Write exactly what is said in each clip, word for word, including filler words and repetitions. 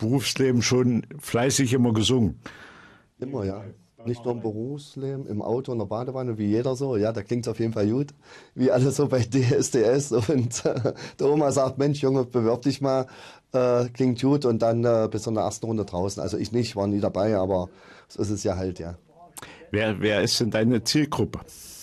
Berufsleben schon fleißig immer gesungen? Immer, ja. Nicht nur im Berufsleben, im Auto, in der Badewanne, wie jeder so. Ja, da klingt es auf jeden Fall gut. Wie alle so bei D S D S. Und äh, der Oma sagt, Mensch, Junge, bewirb dich mal. Äh, klingt gut. Und dann äh, bis in der ersten Runde draußen. Also ich nicht, war nie dabei, aber so ist es ja halt, ja. Wer, wer ist denn deine Zielgruppe?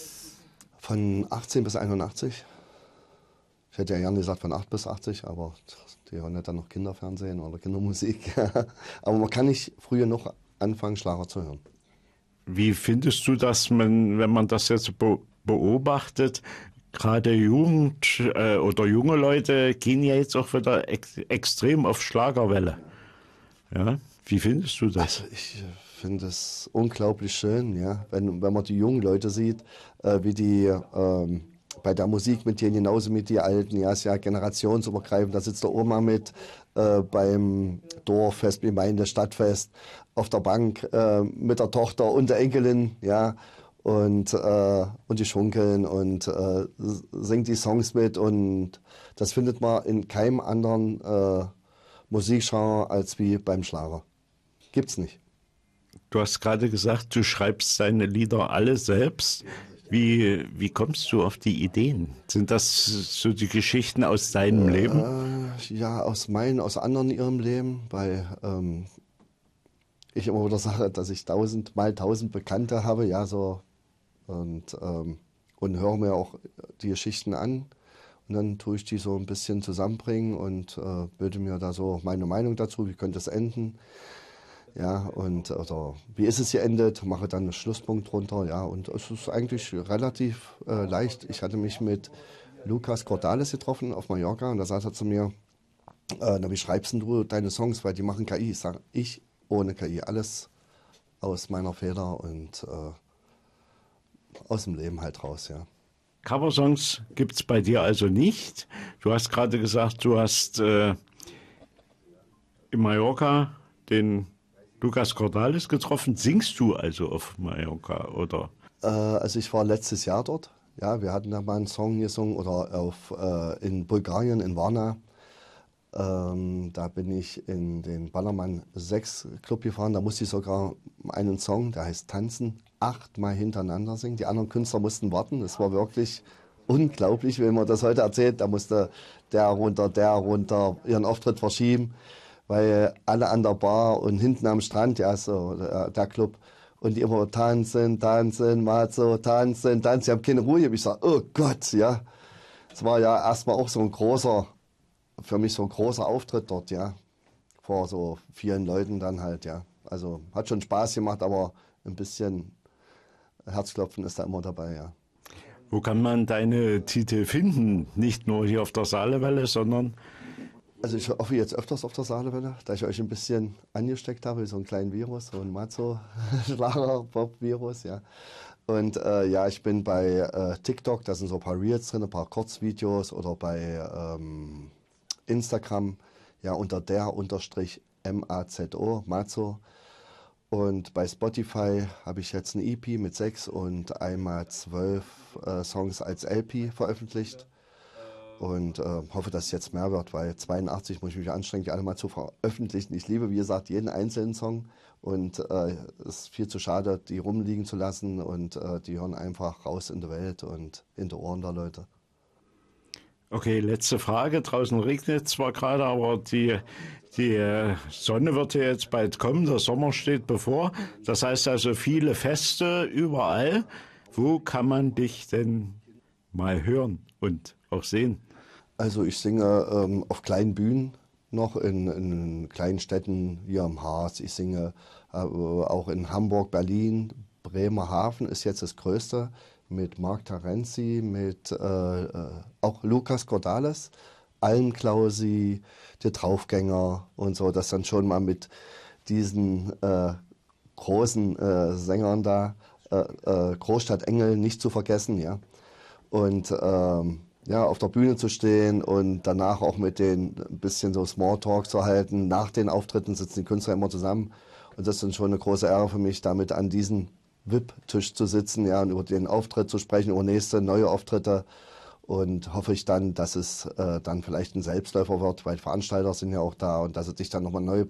Von achtzehn bis einundachtzig. Ich hätte ja gerne gesagt von acht bis achtzig, aber die hören ja dann noch Kinderfernsehen oder Kindermusik. Aber man kann nicht früher noch anfangen, Schlager zu hören. Wie findest du das, wenn man das jetzt beobachtet? Gerade Jugend äh, oder junge Leute gehen ja jetzt auch wieder ex extrem auf Schlagerwelle. Ja? Wie findest du das? Also ich finde es unglaublich schön, ja, wenn, wenn man die jungen Leute sieht, äh, wie die ähm, bei der Musik mit denen genauso mit die Alten, ja, ist ja generationsübergreifend. Da sitzt der Oma mit äh, beim Dorffest, wie mein das Stadtfest, auf der Bank äh, mit der Tochter und der Enkelin, ja, und, äh, und die schunkeln und äh, singt die Songs mit. Und das findet man in keinem anderen äh, Musikgenre als wie beim Schlager. Gibt's nicht. Du hast gerade gesagt, du schreibst deine Lieder alle selbst. Wie, wie kommst du auf die Ideen? Sind das so die Geschichten aus deinem äh, Leben? Ja, aus meinen, aus anderen ihrem Leben, weil ähm, ich immer wieder sage, dass ich tausend mal tausend Bekannte habe, ja, so, und, ähm, und höre mir auch die Geschichten an. Und dann tue ich die so ein bisschen zusammenbringen und äh, bilde mir da so meine Meinung dazu, wie könnte es enden. Ja, und oder wie ist es geendet, mache dann einen Schlusspunkt drunter, ja, und es ist eigentlich relativ äh, leicht. Ich hatte mich mit Lucas Cordalis getroffen auf Mallorca und da sagt er zu mir, äh, na, wie schreibst denn du deine Songs, weil die machen K I. Ich sage, ich ohne K I, alles aus meiner Feder und äh, aus dem Leben halt raus, ja. Coversongs gibt es bei dir also nicht. Du hast gerade gesagt, du hast äh, in Mallorca den Lucas Cordalis getroffen. Singst du also auf Mallorca, oder? Äh, also ich war letztes Jahr dort. Ja, wir hatten da mal einen Song gesungen oder auf, äh, in Bulgarien, in Varna. Ähm, da bin ich in den Ballermann sechs Club gefahren. Da musste ich sogar einen Song, der heißt Tanzen, achtmal hintereinander singen. Die anderen Künstler mussten warten. Das war wirklich unglaublich, wenn man das heute erzählt. Da musste der runter, der runter, ihren Auftritt verschieben, weil alle an der Bar und hinten am Strand, ja, so der, der Club, und die immer tanzen, tanzen, mal so tanzen, tanzen. Ich habe keine Ruhe. Ich sage, oh Gott, ja. Es war ja erstmal auch so ein großer, für mich so ein großer Auftritt dort, ja. Vor so vielen Leuten dann halt, ja. Also hat schon Spaß gemacht, aber ein bisschen Herzklopfen ist da immer dabei, ja. Wo kann man deine Titel finden? Nicht nur hier auf der Saalewelle, sondern... Also ich hoffe jetzt öfters auf der Saalewelle, da ich euch ein bisschen angesteckt habe, so einen kleinen Virus, so ein Mazzo-Schlager-Pop-Virus, ja. Und äh, ja, ich bin bei äh, TikTok, da sind so ein paar Reels drin, ein paar Kurzvideos, oder bei ähm, Instagram, ja, unter der unterstrich M A Z O, Mazzo. Und bei Spotify habe ich jetzt eine E P mit sechs und einmal zwölf äh, Songs als L P veröffentlicht. Und äh, hoffe, dass es jetzt mehr wird, weil zweiundachtzig muss ich mich anstrengen, die alle mal zu veröffentlichen. Ich liebe, wie gesagt, jeden einzelnen Song und äh, es ist viel zu schade, die rumliegen zu lassen, und äh, die hören einfach raus in die Welt und in die Ohren der Leute. Okay, letzte Frage. Draußen regnet zwar gerade, aber die, die Sonne wird ja jetzt bald kommen. Der Sommer steht bevor. Das heißt also viele Feste überall. Wo kann man dich denn mal hören und auch sehen? Also ich singe ähm, auf kleinen Bühnen noch, in, in kleinen Städten, hier am Harz. Ich singe äh, auch in Hamburg, Berlin, Bremerhaven ist jetzt das Größte, mit Marc Terenzi, mit äh, äh, auch Lucas Cordalis, Almklausi, die Draufgänger und so. Das dann schon mal mit diesen äh, großen äh, Sängern da, äh, äh, Großstadtengel nicht zu vergessen, ja. Und ähm, ja, auf der Bühne zu stehen und danach auch mit denen ein bisschen so Smalltalk zu halten. Nach den Auftritten sitzen die Künstler immer zusammen. Und das ist dann schon eine große Ehre für mich, damit an diesem V I P-Tisch zu sitzen, ja, und über den Auftritt zu sprechen, über nächste, neue Auftritte. Und hoffe ich dann, dass es äh, dann vielleicht ein Selbstläufer wird, weil Veranstalter sind ja auch da, und dass es sich dann nochmal neue